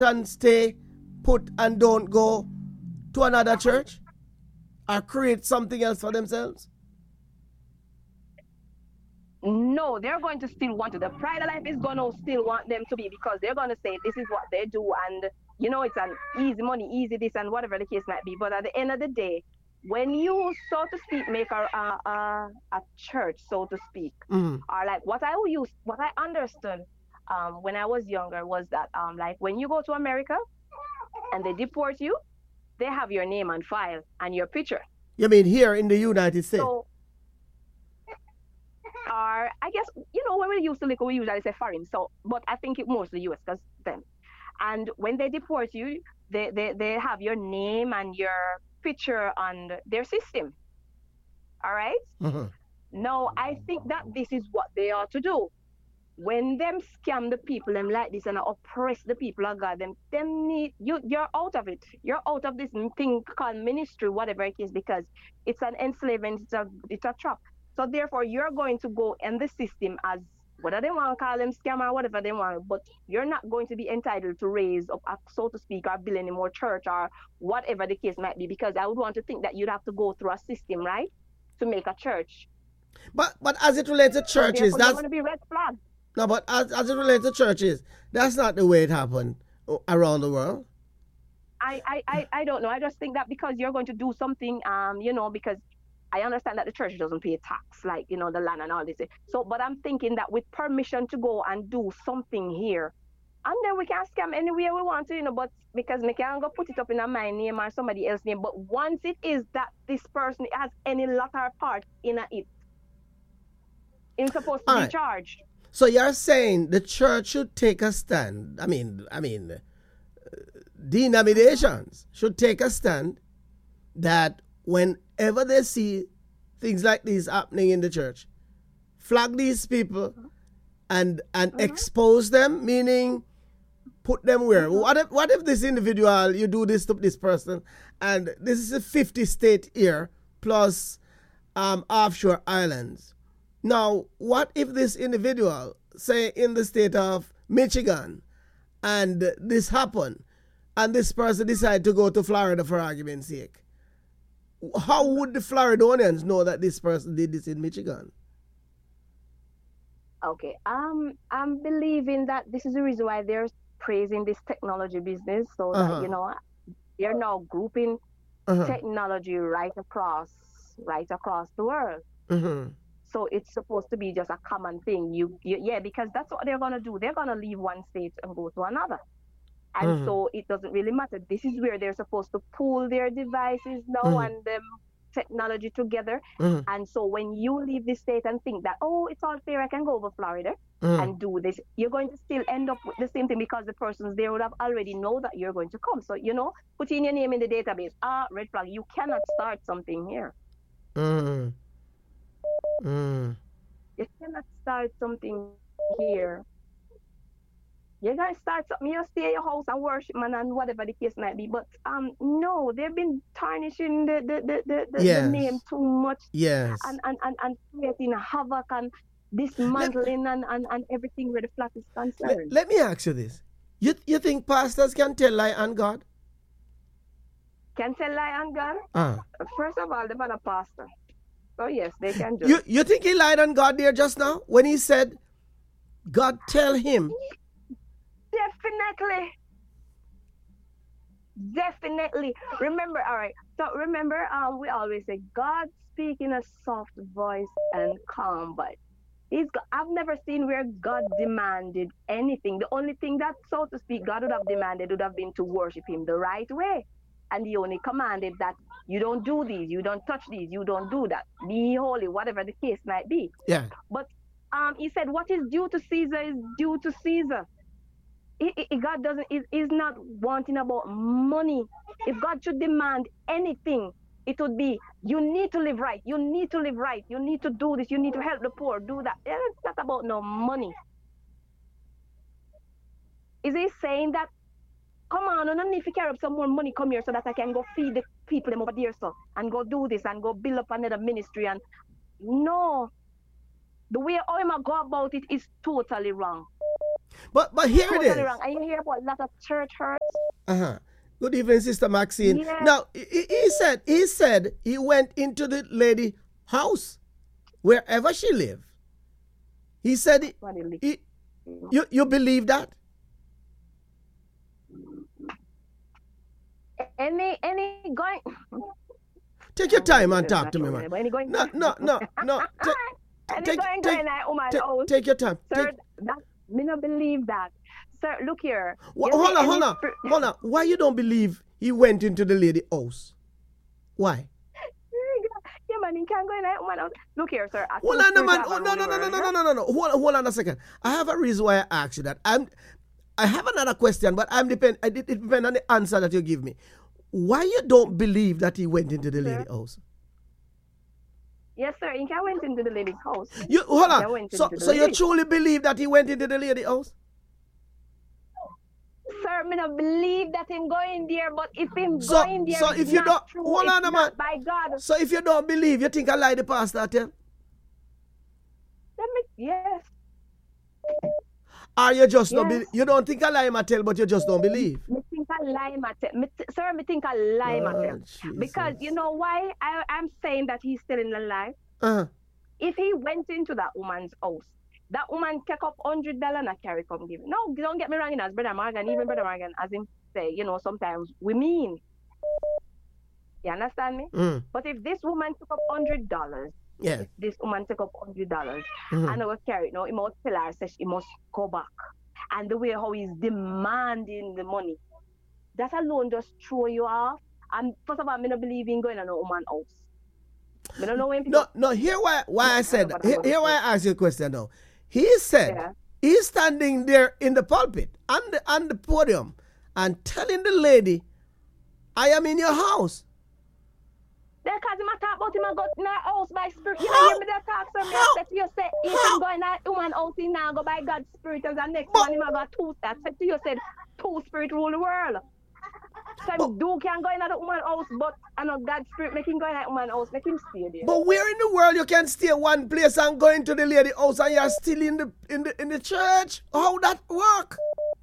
and stay put and don't go to another church or create something else for themselves? No, they're going to still want to. The pride of life is going to still want them to be, because they're going to say this is what they do, and it's an easy money, easy this, and whatever the case might be. But at the end of the day, when you, so to speak, make a church, so to speak, or like what I understood when I was younger was that like when you go to America and they deport you, they have your name on file and your picture. You mean here in the United States? So, or I guess, when we used to live, we usually say foreign. So, but I think it mostly US, because them. And when they deport you, they have your name and your picture on their system. All right? Mm-hmm. Now, I think that this is what they ought to do. When them scam the people them like this and oppress the people of God, them need you're out of it. You're out of this thing called ministry, whatever it is, because it's an enslavement, it's a trap. So therefore, you're going to go in the system as whether they want to call them scam or whatever they want, but you're not going to be entitled to raise up, so to speak, or build any more church or whatever the case might be, because I would want to think that you'd have to go through a system, right, to make a church. But as it relates to churches, so that's going to be red flag. No, but as it relates to churches, that's not the way it happened around the world. I don't know. I just think that because you're going to do something, because I understand that the church doesn't pay tax, like, the land and all this. So, but I'm thinking that with permission to go and do something here, and then we can scam anywhere we want to, but because we can't go put it up in my name or somebody else's name. But once it is that this person has any lot or part in it, it's supposed to be charged. So you're saying the church should take a stand. I mean, denominations should take a stand that whenever they see things like these happening in the church, flag these people and expose them, meaning put them where? What if this individual, you do this to this person, and this is a 50 state here plus offshore islands. Now, what if this individual, say in the state of Michigan, and this happened, and this person decided to go to Florida for argument's sake? How would the Floridonians know that this person did this in Michigan? Okay, I'm believing that this is the reason why they're praising this technology business, so that they're now grouping technology right across the world. Mm-hmm. So it's supposed to be just a common thing. Because that's what they're gonna do. They're gonna leave one state and go to another. And so it doesn't really matter. This is where they're supposed to pool their devices now and technology together. And so when you leave the state and think that, it's all fair, I can go over Florida and do this, you're going to still end up with the same thing, because the persons there would have already know that you're going to come. So, put in your name in the database. Red flag. You cannot start something here. You cannot start something here. You're going to start something, you stay at your house and worship, man, and whatever the case might be. But no, they've been tarnishing the name too much. Yes. And creating havoc and dismantling and everything where the flag is concerned. Let me ask you this. You think pastors can tell lie on God? Can tell lie on God? First of all, they're not a pastor. So yes, they can do it. You think he lied on God there just now when he said, God tell him? Definitely. Remember, all right. So remember, we always say God speak in a soft voice and calm, but I've never seen where God demanded anything. The only thing that, so to speak, God would have demanded would have been to worship him the right way. And he only commanded that you don't do these, you don't touch these, you don't do that. Be holy, whatever the case might be. Yeah. But he said, what is due to Caesar is due to Caesar. God is not wanting about money. If God should demand anything, it would be, you need to live right, you need to live right, you need to do this, you need to help the poor, do that. It's not about no money. Is he saying that, come on, I don't need to carry up some more money, come here so that I can go feed the people them over there, so, and go do this and go build up another ministry? And no, the way I'm going to go about it is totally wrong. But here it Totally is. wrong. And you hear about a lot of church hurts. Uh-huh. Good evening, Sister Maxine. Yeah. Now he said he went into the lady house, wherever she lived. He said you believe that? Any going. Take your time and talk to me, man. Any going. No. Take your time. Sir, that me not believe that. Sir, look here. Hold on. Why you don't believe he went into the lady house? Why? Yeah, man, he can't go in that woman house. Look here, sir. Hold on, man. No. Hold on a second. I have a reason why I asked you that. I have another question, but it depends on the answer that you give me. Why you don't believe that he went into the lady house? Yes, sir. He can't went into the lady's house. Hold on. So you truly believe that he went into the lady house? Sir, me not believe that him going there, but if him going there, so if you don't, true, hold on, man. Not by God. So if you don't believe, you think I lie the pastor tell? Yes. Or you just don't believe? You don't think I lie my tell, but you just don't believe? Me think I lie my tell. Sir, me think I lie my tell. Because you know why I'm saying that he's telling a lie? Uh-huh. If he went into that woman's house, that woman take up $100 and carry come give. No, don't get me wrong, as Brother Morgan, even Brother Morgan, as him say, sometimes we mean. You understand me? Mm. But if this woman took up $100, yeah. This woman took up $100 and I will carry it. No, he must tell her he must go back. And the way how he's demanding the money, that alone just throw you off. And first of all, I don't believe in going to no woman's house. I don't know when people... No, here why I said that. Here why I asked you a question now. He said he's standing there in the pulpit on the podium and telling the lady, I am in your house. Then because him talk about him go in our house by spirit. You hear me that talk, sir? Me said to you, say, if him go in a woman house, he now go by God's spirit. And the next one, him got two. I said to you, said, two spirit rule the world. So him can go in a woman house, but I know God's spirit make him go in a woman house, make him stay there. But where in the world you can stay one place and go into the lady house and you're still in the church? How that work?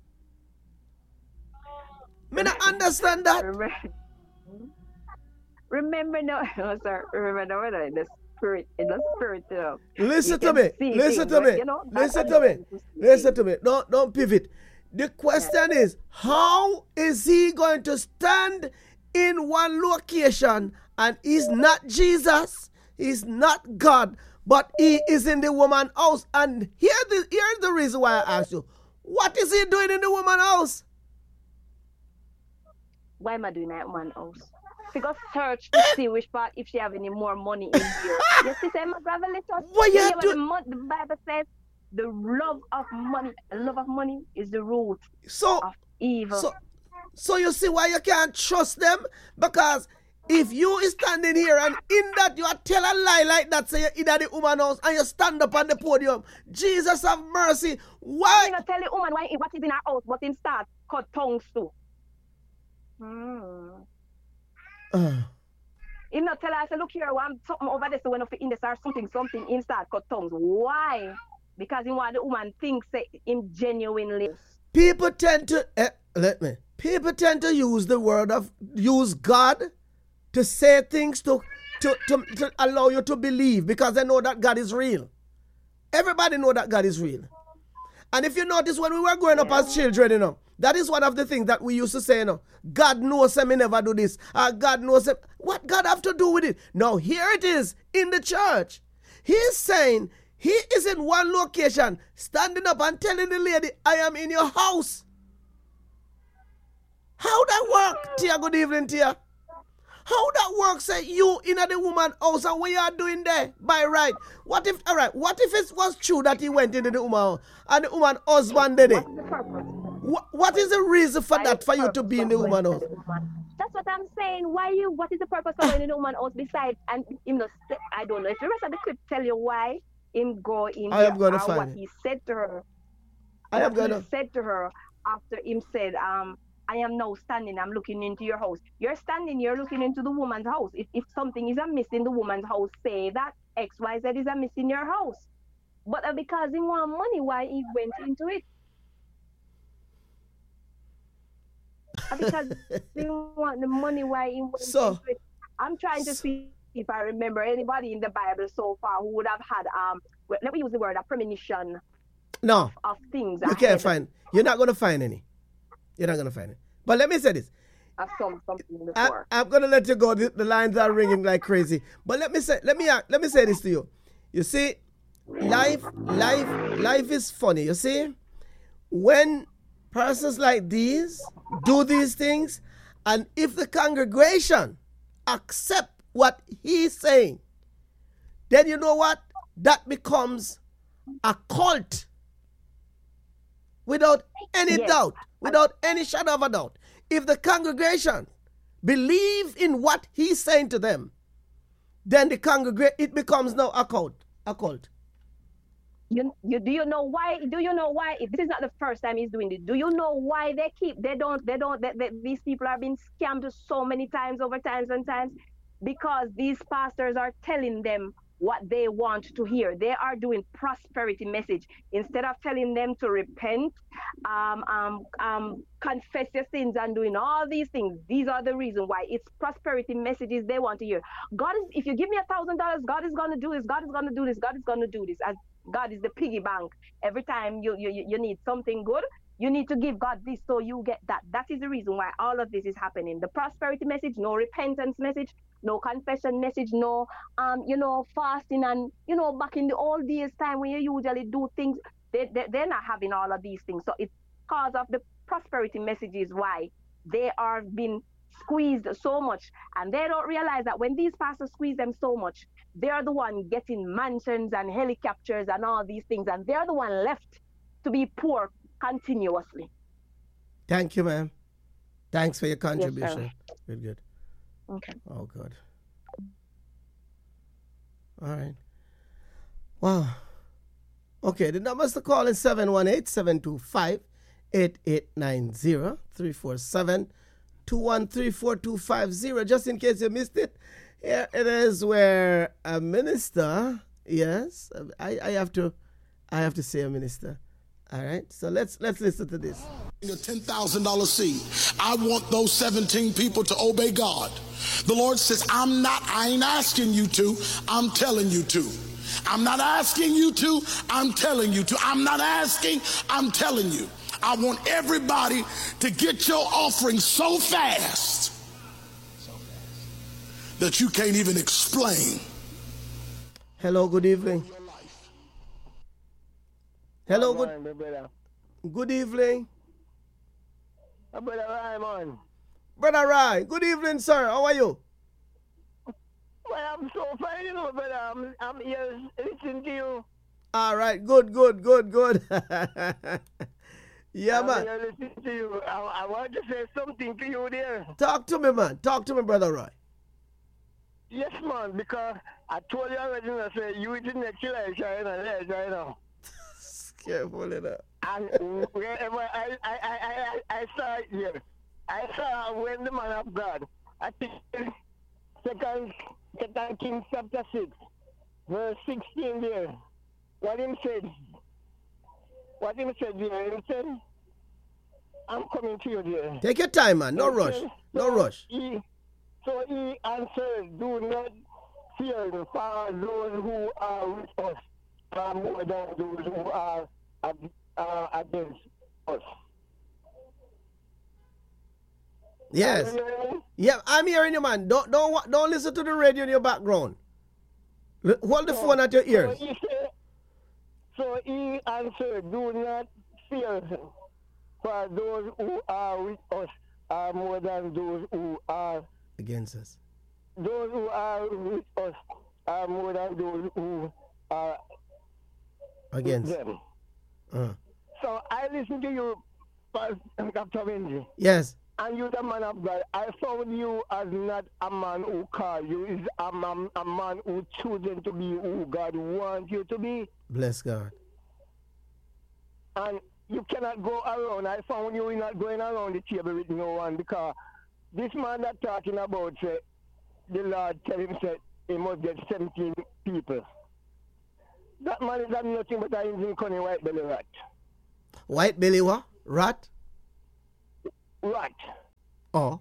Me not understand that. Remember now, sir. Remember now, in the spirit, Listen to me. Listen to me. Don't pivot. The question is, how is he going to stand in one location and he's not Jesus, he's not God, but he is in the woman's house? And here's the reason why I asked you. What is he doing in the woman's house? Why am I doing that in woman's house? Because search to see which part, if she have any more money in here. Yes, she said, my brother, let us see what the Bible says. The love of money is the root of evil. So you see why you can't trust them? Because if you is standing here and in that you tell a lie like that, say you're in the woman house and you stand up on the podium, Jesus have mercy. Why? You not tell the woman what is in her house, but him start cut tongues too. Him not tell her, say, look here, I'm something over there, so when in this or something, him start cut tongues. Why? Because he want the woman think say him genuinely. People tend to use God to say things to allow you to believe because they know that God is real. Everybody know that God is real. And if you notice when we were growing up as children, that is one of the things that we used to say, God knows me never do this. God knows him. What God have to do with it? Now here it is in the church. He's saying he is in one location, standing up and telling the lady, I am in your house. How that work, Tia? Good evening, Tia. How that works, say you in the woman house and what you are doing there by right? What if it was true that he went into the woman house and the woman husband did it? What is the reason for that, for you to be in the woman house? That's what I'm saying. What is the purpose of going in the woman house besides, and I don't know. If the rest of the clip tell you why him go in I am going to find what he said to her. Said to her after him said, I am now standing, I'm looking into your house. You're standing, you're looking into the woman's house. If something is amiss in the woman's house, say that XYZ is amiss in your house. But because he want money, why he went into it? because they want the money. Why he went So, into it? I'm trying to see if I remember anybody in the Bible so far who would have had let me use the word a premonition no, of things you ahead can't find. You're not going to find any. You're not going to find it. But let me say this. of something before. I'm going to let you go. The lines are ringing like crazy. But let me say this to you. You see, life is funny. You see, when persons like these do these things, and if the congregation accept what he's saying, then you know what? That becomes a cult. Without any doubt, without any shadow of a doubt. If the congregation believe in what he's saying to them, then it becomes now a cult. Do you know why? Do you know why? If this is not the first time he's doing this, do you know why these people are being scammed so many times over times and times? Because these pastors are telling them what they want to hear. They are doing prosperity message instead of telling them to repent, confess your sins, and doing all these things. These are the reason why it's prosperity messages they want to hear. If you give me $1,000, God is going to do this. God is going to do this. God is going to do this. As God is the piggy bank. Every time you need something good, you need to give God this so you get that. That is the reason why all of this is happening. The prosperity message, no repentance message, no confession message, no fasting, and back in the old days time when you usually do things, they're not having all of these things. So it's because of the prosperity messages why they are being squeezed so much, and they don't realize that when these pastors squeeze them so much, they're the one getting mansions and helicopters and all these things, and they're the one left to be poor continuously. Thank you, ma'am. Thanks for your contribution. Yes, good. Okay. Oh, good. All right. Wow. Okay, the numbers to call is 718-725-8890, 347-213-4250. Just in case you missed it, here it is where a minister, yes, I have to say a minister. All right, so let's listen to this. A $10,000 seed. I want those 17 people to obey God. The Lord says, I ain't asking you to, I'm telling you to. I'm not asking you to, I'm telling you to. I'm not asking, I'm telling you. I want everybody to get your offering so fast that you can't even explain. Hello, good evening. Hello, good evening. Brother Raymond. Brother Rai, good evening, sir. How are you? Well, I'm so fine, brother. I'm here listening to you. All right, good. Yeah, man. I'm here listening to you. I want to say something to you there. Talk to me, man. Talk to me, Brother Roy. Yes, man, because I told you already, I said, you is the next Elijah, right now. Careful of that. And wherever I saw it here, I saw when the man of God, I think Second Kings chapter 6, verse 16 there. What him said there, he said, I'm coming to you there. Take your time, man. No rush. No rush. So he answered, do not fear, for those who are with us are more than those who are against us. Yes. Yeah, I'm hearing you, man. Don't listen to the radio in your background. Hold the phone at your ears. So he answered, do not fear, for those who are with us are more than those who are against us. Those who are with us are more than those who are against them. So I listen to you, Pastor Benji. Yes. And you, the man of God, I found you as not a man who called you, is a man who chosen to be who God wants you to be. Bless God. And you cannot go around. I found you not going around the table with no one, because this man that talking about, say, the Lord tell him, say, he must get 17 people. That man is nothing but an Indian cunning white belly rat. White belly what? Rat? Rat. Uh-oh.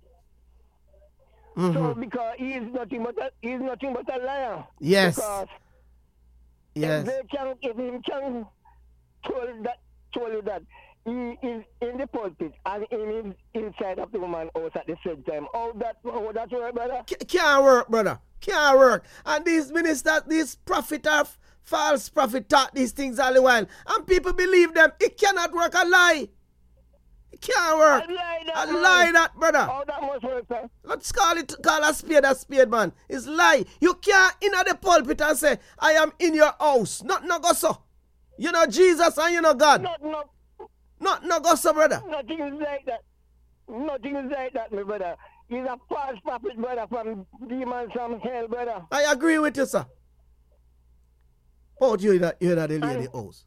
So because he is nothing but a liar. Yes. Because Yes. if he can told you that he is in the pulpit and he is inside of the woman house at the same time. How that work, brother? Can't work, brother. Can't work. And these ministers, these prophet of false prophet taught these things all the while. And people believe them. It cannot work. A lie. It can't work. A lie that, brother. How that must work, sir? Let's call a spade, man. It's lie. You can't in the pulpit and say, I am in your house. Not no go so. You know Jesus and you know God. Not no go so, brother. Nothing is like that. Nothing is like that, my brother. He's a false prophet, brother, from demons from hell, brother. I agree with you, sir. But you're not the lady house.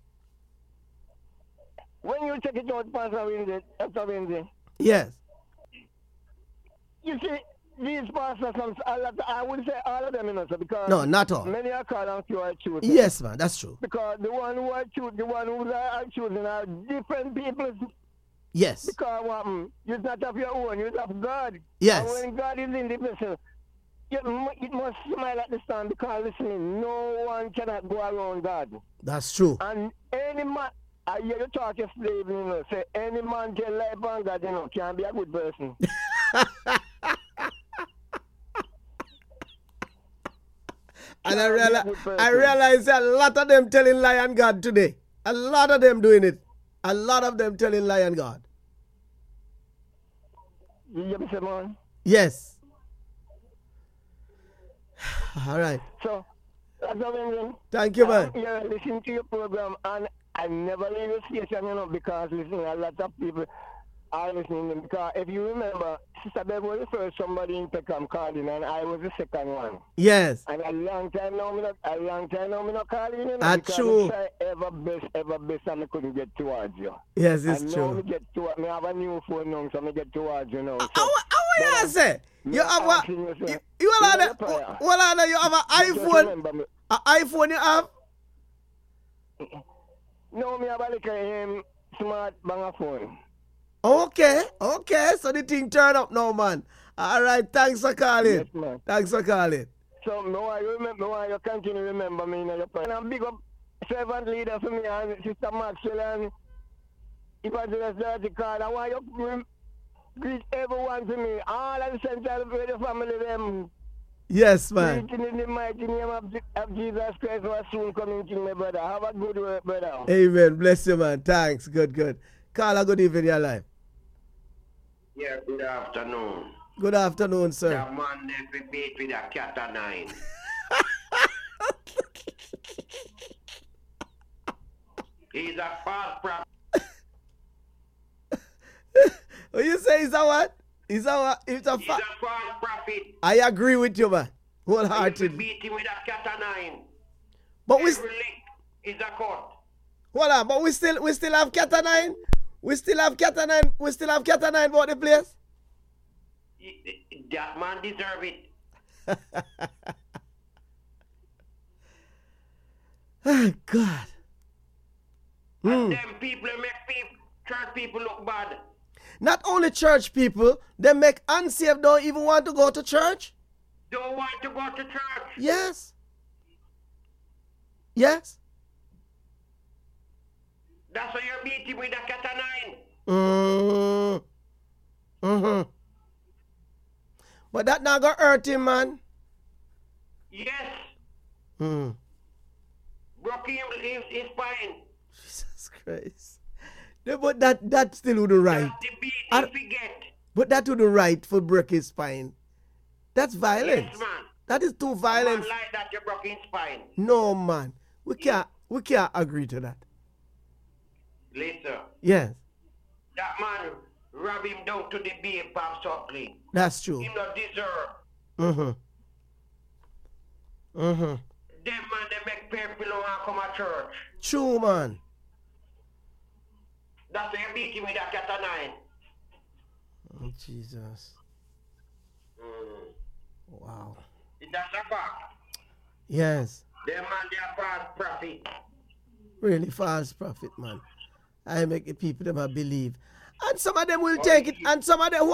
When you check it out, Pastor Windsor, Yes. you see, these pastors, I would say all of them, you know, sir, because No, not all. many are called and few are chosen. Yes, man, that's true. Because the one who are choosing, are different people. Yes. Because you're not of your own, you're of God. Yes. And when God is in the person, it must smile at the sun because, listen, no one cannot go around God. That's true. And any man, I hear you talk to slave, you know, say any man can lie upon God, you know, can't be a good person. And I realize that a lot of them telling lie on God today. A lot of them doing it. A lot of them telling lie on God. You say, man? Yes. All right. So, that's amazing. Thank you, man. Yeah, listen to your program, and I never leave the station, you know, because, listen, a lot of people are listening. Because if you remember, Sister Bev was the first somebody in Peckham calling, and I was the second one. Yes. And a long time now, me not calling you. That's true. I try ever best, and I couldn't get towards you. Yes, it's and true. Now me have a new phone now, so I get towards you now. So, how you say? You have a you have an iPhone. An iPhone you have? No, me have a little smart banger phone. Okay. So the thing turn up now, man. All right, thanks for calling. Yes, man. Thanks for calling. So, why you continue to remember me in your prayer. And I'm big up servant leader for me and Sister Maxwell and Evangelist Dirty Card. I want you greet everyone to me. All of the Central Radio family, them. Yes, man. Greeting in the mighty name of Jesus Christ, who is soon coming to my brother. Have a good work, brother. Amen. Bless you, man. Thanks. Good. Carla, good evening, your life. Yeah, good afternoon. Good afternoon, sir. That man never beat with a cat of nine. He's a false prophet. What you say? Is that what? He's a false prophet. I agree with you, man. You Wholeheartedly. beat him with a cat of nine. But Every lick is a cut. hold on, but we still have cat of nine. We still have cat of nine. We still have cat of nine about the place. That man deserve it. Oh, God. And them people make church people look bad. Not only church people, they make unsaved don't even want to go to church. Don't want to go to church. Yes. That's why you're beating with a cat of nine. But that not gonna hurt him, man. Yes. Broke his spine. Jesus Christ. No, but that still wouldn't right. That's the beat if we get. But that wouldn't right for break his spine. That's violence. Yes, man. That is too violent. Man like that, you broke his spine. No, man. We can't agree to that. Listen. Yes. That man rob him down to the bay palm suckling. That's true. He not deserve. Them man, they make people who want to come to church. True, man. That's why you beat him with a cat of nine. Oh, Jesus. Wow. That's a fact. Yes. Them man, they are false prophet. Really false prophet, man. I make the people them a believe. And some of them will take it, and some of them